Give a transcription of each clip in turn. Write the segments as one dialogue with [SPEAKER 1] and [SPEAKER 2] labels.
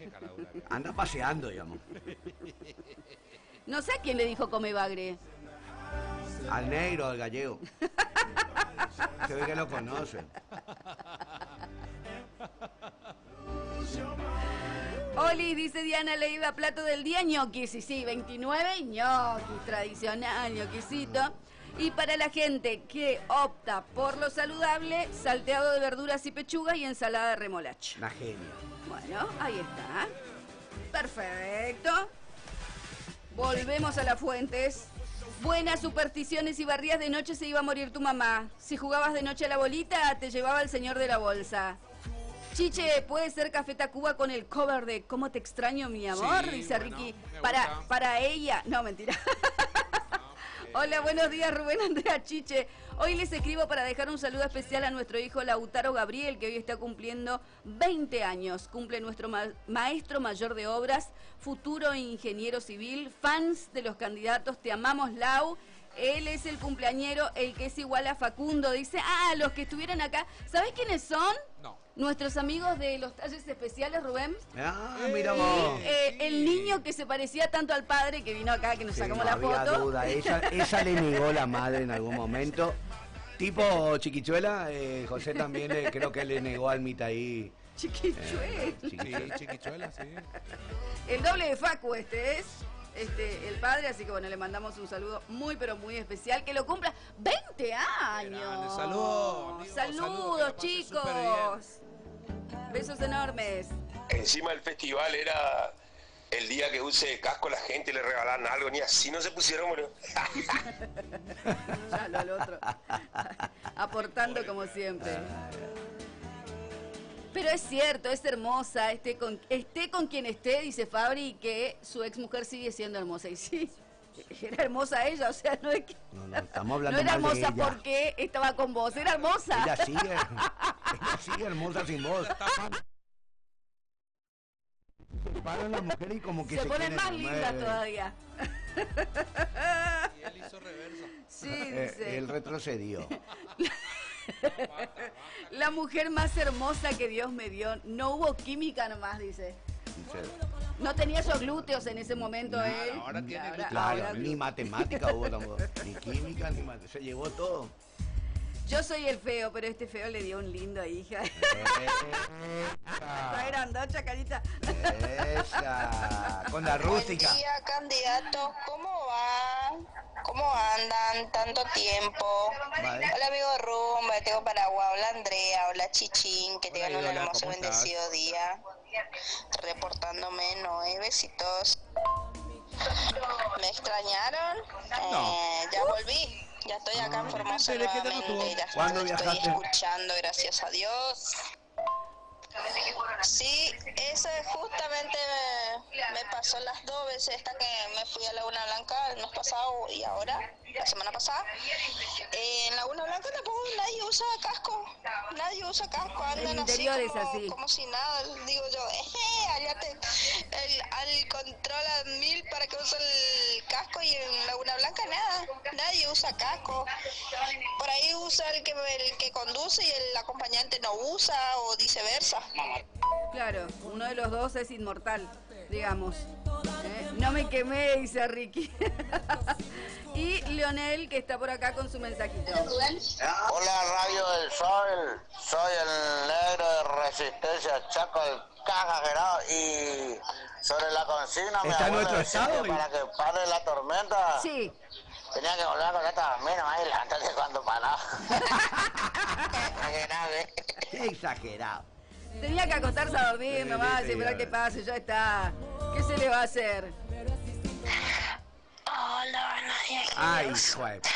[SPEAKER 1] Anda paseando, digamos.
[SPEAKER 2] No sé a quién le dijo come bagre.
[SPEAKER 1] Al negro, al gallego. Se ve que lo conocen.
[SPEAKER 2] Oli, dice Diana Leiva, plato del día, ñoquis. Y sí, 29 ñoquis, tradicional, ñoquisito. Y para la gente que opta por lo saludable, salteado de verduras y pechugas y ensalada de remolacha.
[SPEAKER 1] Una genia.
[SPEAKER 2] Bueno, ahí está. Perfecto. Volvemos a las fuentes. Buenas supersticiones y barrías de noche se iba a morir tu mamá. Si jugabas de noche a la bolita, te llevaba el señor de la bolsa. Chiche, ¿puede ser Café Tacuba con el cover de ¿Cómo te extraño, mi amor?
[SPEAKER 3] Sí,
[SPEAKER 2] Dice
[SPEAKER 3] bueno,
[SPEAKER 2] Ricky.
[SPEAKER 3] me
[SPEAKER 2] Para ella. No, mentira. Hola, buenos días, Rubén Andrea Chiche. Hoy les escribo para dejar un saludo especial a nuestro hijo Lautaro Gabriel, que hoy está cumpliendo 20 años. Cumple nuestro maestro mayor de obras, futuro ingeniero civil, fans de los candidatos. Te amamos, Lau. Él es el cumpleañero, el que es igual a Facundo. Dice, los que estuvieron acá. ¿Sabés quiénes son?
[SPEAKER 3] No.
[SPEAKER 2] Nuestros amigos de los talles especiales, Rubén.
[SPEAKER 1] Mira vos.
[SPEAKER 2] El niño que se parecía tanto al padre, que vino acá, que nos
[SPEAKER 1] Sí,
[SPEAKER 2] sacamos
[SPEAKER 1] no
[SPEAKER 2] la
[SPEAKER 1] había
[SPEAKER 2] foto.
[SPEAKER 1] duda. Ella le negó la madre en algún momento. Tipo Chiquichuela, José también creo que le negó al Mitaí.
[SPEAKER 2] Chiquichuela.
[SPEAKER 3] Sí, Chiquichuela, sí.
[SPEAKER 2] El doble de Facu este es. El padre, así que bueno, le mandamos un saludo muy pero muy especial, que lo cumpla 20 años.
[SPEAKER 3] Grande, saludos, amigo,
[SPEAKER 2] saludos,
[SPEAKER 3] que la pase
[SPEAKER 2] chicos.
[SPEAKER 3] súper
[SPEAKER 2] Besos enormes.
[SPEAKER 4] Encima el festival era el día que use casco la gente le regalaban algo, ni así no se pusieron, bueno.
[SPEAKER 2] Ya lo al otro. Aportando como siempre. Pero es cierto, es hermosa, esté con quien esté, dice Fabri, que su ex mujer sigue siendo hermosa. Y sí, era hermosa ella, o sea, no es que...
[SPEAKER 1] No, estamos hablando
[SPEAKER 2] no era
[SPEAKER 1] mal de
[SPEAKER 2] hermosa
[SPEAKER 1] ella.
[SPEAKER 2] porque estaba con vos, era hermosa.
[SPEAKER 1] Ella sigue hermosa sin vos. Se para la mujer y como que
[SPEAKER 2] se
[SPEAKER 1] se
[SPEAKER 2] ponen
[SPEAKER 1] quiere
[SPEAKER 2] más
[SPEAKER 1] comer.
[SPEAKER 2] lindas todavía.
[SPEAKER 3] Y él hizo reverso.
[SPEAKER 2] Sí, dice.
[SPEAKER 1] Él retrocedió.
[SPEAKER 2] La mujer más hermosa que Dios me dio. No hubo química nomás, dice. No tenía esos glúteos en ese momento él.
[SPEAKER 3] Ahora tiene glúteos.
[SPEAKER 1] Claro, ni matemática hubo tampoco. Ni química, ni matemática. Se llevó todo.
[SPEAKER 2] Yo soy el feo, pero este feo le dio un lindo hija. Está grandocha, carita.
[SPEAKER 1] Esa. Con la rústica.
[SPEAKER 5] Buen día, candidatos. ¿Cómo van? ¿Cómo andan? Tanto tiempo.
[SPEAKER 1] Vale.
[SPEAKER 5] Hola, amigo Rumba, tengo Paraguay. Hola, Andrea. Hola, Chichín. Que tengan un
[SPEAKER 3] Hola,
[SPEAKER 5] hermoso,
[SPEAKER 3] ¿cómo estás?
[SPEAKER 5] bendecido día. Reportándome, Noé. Besitos. ¿Me extrañaron?
[SPEAKER 3] No.
[SPEAKER 5] Ya volví. Ya estoy acá en Formosa
[SPEAKER 3] ¿Qué tal estuvo?
[SPEAKER 5] nuevamente. Ya
[SPEAKER 1] ¿Cuándo
[SPEAKER 5] estoy
[SPEAKER 1] viajaste?
[SPEAKER 5] escuchando, gracias a Dios. Sí, eso justamente me pasó las dos veces, esta que me fui a Laguna Blanca el mes pasado y ahora, la semana pasada. En Laguna Blanca tampoco nadie usa casco, andan así
[SPEAKER 2] interior es así.
[SPEAKER 5] como si nada, digo yo, allá al control a 1000 para que use el casco y en Laguna Blanca nada, nadie usa casco. Por ahí usa el que conduce y el acompañante no usa o viceversa.
[SPEAKER 2] Claro, uno de los dos es inmortal, digamos. No me quemé, dice Ricky. Y Leonel, que está por acá con su mensajito.
[SPEAKER 6] Hola, Radio del Sol, soy el negro de Resistencia Chaco, el caja Gerardo, y sobre la consigna mi
[SPEAKER 1] ¿Está en
[SPEAKER 6] abuelo
[SPEAKER 1] nuestro
[SPEAKER 6] decía
[SPEAKER 1] estado?
[SPEAKER 6] que para que pare la tormenta
[SPEAKER 2] Sí.
[SPEAKER 6] tenía que volver con esta mina más y levántate cuando paraba.
[SPEAKER 1] Qué exagerado.
[SPEAKER 2] Tenía que acostarse a dormir
[SPEAKER 1] Sí,
[SPEAKER 2] nomás
[SPEAKER 1] sí,
[SPEAKER 2] y esperar
[SPEAKER 1] sí.
[SPEAKER 2] que pase, ya está. ¿Qué se le va a hacer?
[SPEAKER 5] Hola, buenos días.
[SPEAKER 1] Ay, hijo de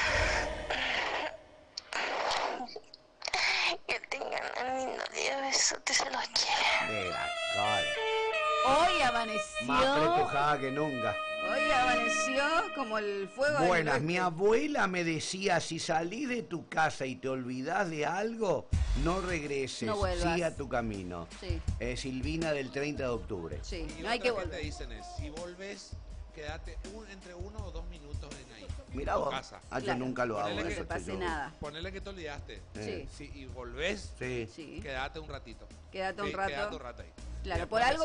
[SPEAKER 5] Que tengan un lindo día, besotes, se los quiere.
[SPEAKER 1] de la cara.
[SPEAKER 2] Hoy
[SPEAKER 1] Más
[SPEAKER 2] amaneció.
[SPEAKER 1] apretujada que nunca.
[SPEAKER 2] Hoy amaneció como el fuego del
[SPEAKER 1] Buenas,
[SPEAKER 2] oeste.
[SPEAKER 1] mi abuela me decía, si salís de tu casa y te olvidás de algo, no regreses,
[SPEAKER 2] No vuelvas.
[SPEAKER 1] sigue a tu camino.
[SPEAKER 2] Sí.
[SPEAKER 1] Silvina del 30 de octubre.
[SPEAKER 2] Sí,
[SPEAKER 3] Y
[SPEAKER 2] no hay
[SPEAKER 3] lo
[SPEAKER 2] que
[SPEAKER 3] otro te
[SPEAKER 2] volver.
[SPEAKER 3] dicen es, si volves, quédate entre 1 o 2 minutos en ahí.
[SPEAKER 1] Mira
[SPEAKER 3] en tu
[SPEAKER 1] vos,
[SPEAKER 3] casa.
[SPEAKER 1] yo
[SPEAKER 2] Claro.
[SPEAKER 1] nunca lo hago.
[SPEAKER 3] Ponele
[SPEAKER 2] No
[SPEAKER 3] que
[SPEAKER 2] se
[SPEAKER 1] eso,
[SPEAKER 2] pase
[SPEAKER 1] yo-
[SPEAKER 2] nada.
[SPEAKER 3] Ponele que te olvidaste.
[SPEAKER 2] Sí.
[SPEAKER 3] Sí, y volvés,
[SPEAKER 1] Sí.
[SPEAKER 2] Sí.
[SPEAKER 3] quédate un ratito.
[SPEAKER 2] Quédate un
[SPEAKER 3] Sí,
[SPEAKER 2] rato.
[SPEAKER 3] Quédate un rato ahí.
[SPEAKER 2] Claro,
[SPEAKER 3] Después
[SPEAKER 2] por algo